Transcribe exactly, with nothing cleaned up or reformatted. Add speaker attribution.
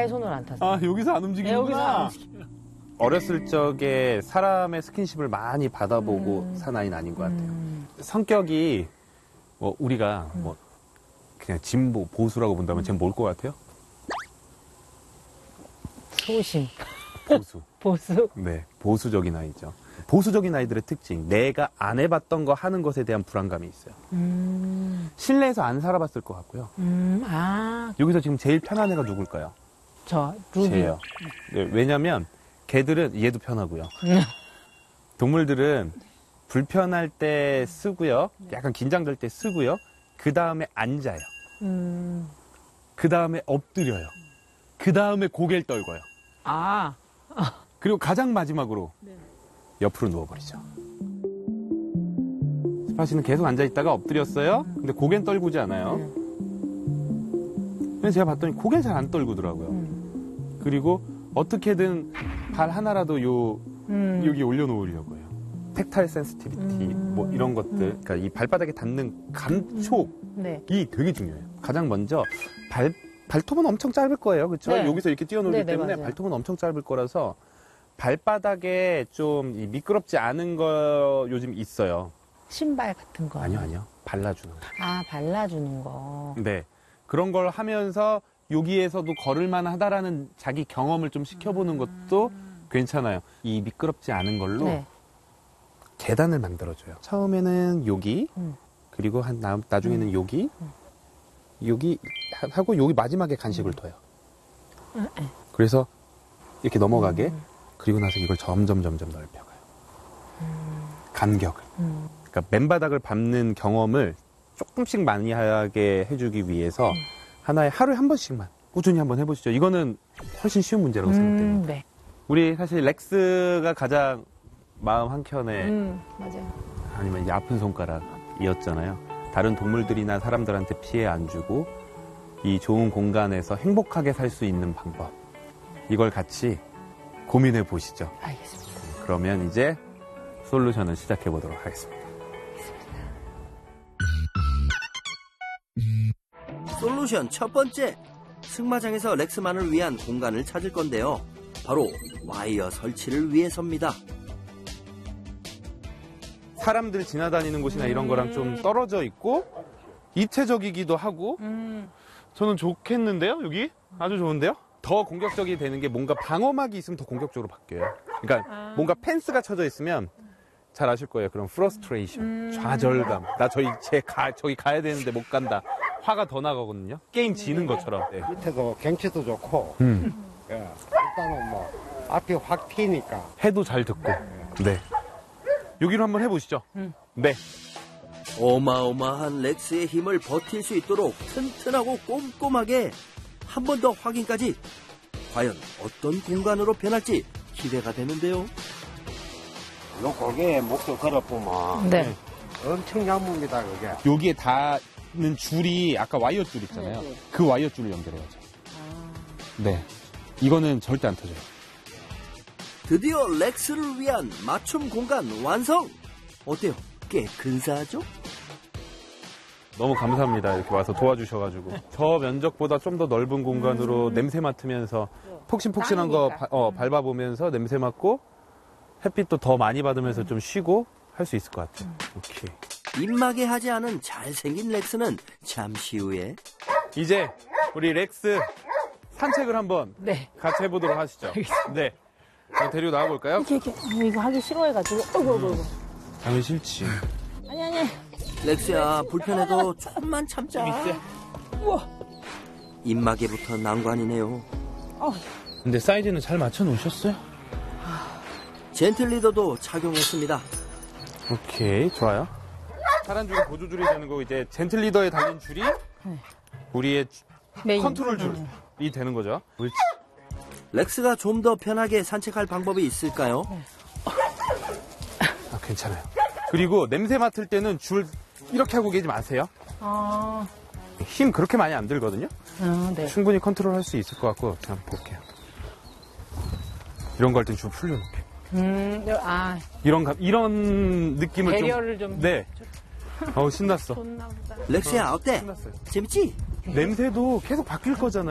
Speaker 1: 아예 손을 안 탔어요.
Speaker 2: 아, 여기서 안 움직이는구나.
Speaker 1: 네, 여기서 안 움직여요.
Speaker 2: 어렸을 적에 사람의 스킨십을 많이 받아보고
Speaker 1: 음.
Speaker 2: 산 아이는 아닌 것 같아요.
Speaker 1: 음.
Speaker 2: 성격이 뭐 우리가
Speaker 1: 음.
Speaker 2: 뭐 그냥 진보 보수라고 본다면 쟤는 뭘 것 같아요?
Speaker 1: 소심.
Speaker 2: 보수.
Speaker 1: 보수.
Speaker 2: 네, 보수적인 아이죠. 보수적인 아이들의 특징, 내가 안 해봤던 거 하는 것에 대한 불안감이 있어요.
Speaker 1: 음.
Speaker 2: 실내에서 안 살아봤을 것 같고요.
Speaker 1: 음. 아.
Speaker 2: 여기서 지금 제일 편한 애가 누굴까요?
Speaker 1: 저, 루비.
Speaker 2: 쟤예요. 네, 왜냐면 걔들은 얘도 편하고요. 동물들은 불편할 때 쓰고요. 약간 긴장될 때 쓰고요. 그 다음에 앉아요.
Speaker 1: 음.
Speaker 2: 그 다음에 엎드려요. 그 다음에 고개를 떨궈요.
Speaker 1: 아.
Speaker 2: 그리고 가장 마지막으로
Speaker 1: 네.
Speaker 2: 옆으로 누워버리죠. 스파시는 계속 앉아있다가 엎드렸어요. 근데 고개는 떨구지 않아요.
Speaker 1: 네.
Speaker 2: 근데 제가 봤더니 고개를 잘 안 떨구더라고요.
Speaker 1: 음.
Speaker 2: 그리고 어떻게든 발 하나라도 요
Speaker 1: 음.
Speaker 2: 여기 올려놓으려고 해요. 텍타일 센시티비티
Speaker 1: 음.
Speaker 2: 뭐 이런 것들,
Speaker 1: 음.
Speaker 2: 그러니까 이 발바닥에 닿는 감촉이
Speaker 1: 네.
Speaker 2: 되게 중요해요. 가장 먼저 발 발톱은 엄청 짧을 거예요, 그렇죠?
Speaker 1: 네.
Speaker 2: 여기서 이렇게 뛰어놀기
Speaker 1: 네, 네,
Speaker 2: 때문에
Speaker 1: 맞아요.
Speaker 2: 발톱은 엄청 짧을 거라서 발바닥에 좀 이 미끄럽지 않은 거 요즘 있어요.
Speaker 1: 신발 같은 거.
Speaker 2: 아니요, 아니요, 발라주는 거.
Speaker 1: 아, 발라주는 거.
Speaker 2: 네, 그런 걸 하면서 여기에서도 걸을만 하다라는 자기 경험을 좀 시켜보는 것도 괜찮아요. 이 미끄럽지 않은 걸로
Speaker 1: 네.
Speaker 2: 계단을 만들어줘요. 처음에는 여기,
Speaker 1: 음.
Speaker 2: 그리고 한 나, 나중에는
Speaker 1: 음.
Speaker 2: 여기,
Speaker 1: 음.
Speaker 2: 여기 하고 여기 마지막에 간식을
Speaker 1: 음.
Speaker 2: 둬요.
Speaker 1: 음, 음.
Speaker 2: 그래서 이렇게 넘어가게,
Speaker 1: 음.
Speaker 2: 그리고 나서 이걸 점점 점점 넓혀가요.
Speaker 1: 음.
Speaker 2: 간격을.
Speaker 1: 음.
Speaker 2: 그러니까 맨바닥을 밟는 경험을 조금씩 많이 하게 해주기 위해서
Speaker 1: 음.
Speaker 2: 하나에 하루에 한 번씩만 꾸준히 한번 해보시죠. 이거는 훨씬 쉬운 문제라고 생각됩니다.
Speaker 1: 음, 네.
Speaker 2: 우리 사실 렉스가 가장 마음 한켠에
Speaker 1: 음, 맞아요.
Speaker 2: 아니면 이 아픈 손가락이었잖아요. 다른 동물들이나 사람들한테 피해 안 주고 이 좋은 공간에서 행복하게 살 수 있는 방법, 이걸 같이 고민해 보시죠.
Speaker 1: 알겠습니다.
Speaker 2: 그러면 이제 솔루션을 시작해 보도록 하겠습니다.
Speaker 3: 솔루션 첫 번째, 승마장에서 렉스만을 위한 공간을 찾을 건데요. 바로 와이어 설치를 위해서입니다.
Speaker 2: 사람들 지나다니는 곳이나 이런 거랑 좀 떨어져 있고 입체적이기도 하고
Speaker 1: 음.
Speaker 2: 저는 좋겠는데요, 여기? 아주 좋은데요? 더 공격적이 되는 게 뭔가 방어막이 있으면 더 공격적으로 바뀌어요. 그러니까
Speaker 1: 아.
Speaker 2: 뭔가 펜스가 쳐져 있으면 잘 아실 거예요. 그런 프러스트레이션,
Speaker 1: 음.
Speaker 2: 좌절감. 나 저기 제 가, 저기 가야 되는데 못 간다. 화가 더 나가거든요. 게임 지는 것처럼. 네.
Speaker 4: 밑에도 경치도 좋고,
Speaker 2: 음.
Speaker 4: 예, 일단은 뭐 앞이 확 튀니까.
Speaker 2: 해도 잘 듣고. 네. 여기로 한번 해보시죠.
Speaker 1: 음.
Speaker 2: 네.
Speaker 3: 어마어마한 렉스의 힘을 버틸 수 있도록 튼튼하고 꼼꼼하게 한 번 더 확인까지. 과연 어떤 공간으로 변할지 기대가 되는데요.
Speaker 4: 요 고개에 목줄 걸어보면
Speaker 1: 네.
Speaker 4: 엄청 얇습니다, 그게.
Speaker 2: 여기에 닿는 줄이 아까 와이어 줄 있잖아요.
Speaker 1: 네, 네.
Speaker 2: 그 와이어 줄을 연결해야죠.
Speaker 1: 아.
Speaker 2: 네. 이거는 절대 안 터져요.
Speaker 3: 드디어 렉스를 위한 맞춤 공간 완성! 어때요? 꽤 근사하죠?
Speaker 2: 너무 감사합니다. 이렇게 와서 도와주셔가지고. 저 면적보다 좀 더 넓은 공간으로 냄새 맡으면서 폭신폭신한 거
Speaker 1: 땅이니까.
Speaker 2: 바- 어, 밟아보면서 냄새 맡고 햇빛도 더 많이 받으면서 좀 쉬고 할 수 있을 것 같아요. 오케이.
Speaker 3: 입마개 하지 않은 잘생긴 렉스는 잠시 후에
Speaker 2: 이제 우리 렉스 산책을 한번
Speaker 1: 네.
Speaker 2: 같이 해보도록 하시죠.
Speaker 1: 알겠습니다.
Speaker 2: 네. 그럼 데리고 나가볼까요?
Speaker 1: 이렇게, 이렇게. 아, 이거 하기 싫어해가지고. 어이구, 어이구, 어이구.
Speaker 2: 당연히 싫지.
Speaker 1: 아니, 아니.
Speaker 3: 렉스야 불편해도 조금만 참자.
Speaker 1: 우와.
Speaker 3: 입마개부터 난관이네요.
Speaker 1: 어,
Speaker 2: 근데 사이즈는 잘 맞춰 놓으셨어요?
Speaker 3: 젠틀 리더도 착용했습니다.
Speaker 2: 오케이, 좋아요. 파란 줄이 보조줄이 되는 거고 이제 젠틀 리더에 달린 줄이 우리의
Speaker 1: 메인.
Speaker 2: 컨트롤 줄이 되는 거죠. 옳지.
Speaker 3: 렉스가 좀 더 편하게 산책할 방법이 있을까요?
Speaker 2: 아, 괜찮아요. 그리고 냄새 맡을 때는 줄 이렇게 하고 계지 마세요.
Speaker 1: 아,
Speaker 2: 힘 그렇게 많이 안 들거든요.
Speaker 1: 아, 네.
Speaker 2: 충분히 컨트롤 할 수 있을 것 같고 그냥 볼게요. 이런 거 할 땐 줄 풀려놓게.
Speaker 1: 음, 아,
Speaker 2: 이런 감- 이런 느낌을
Speaker 1: 배려를
Speaker 2: 좀.
Speaker 1: 좀.
Speaker 2: 네. 어우 신났어.
Speaker 1: 좋나 보다.
Speaker 3: 렉스야 어때?
Speaker 2: 신났어요.
Speaker 3: 재밌지?
Speaker 2: 냄새도 계속 바뀔 거잖아요.